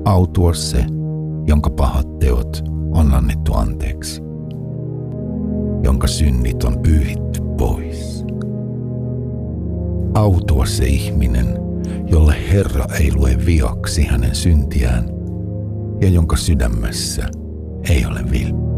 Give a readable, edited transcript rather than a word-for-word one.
Autua se, jonka pahat teot on annettu anteeksi, jonka synnit on pyyhitty pois. Autua se ihminen, jolle Herra ei lue viaksi hänen syntiään ja jonka sydämessä ei ole vilppiä.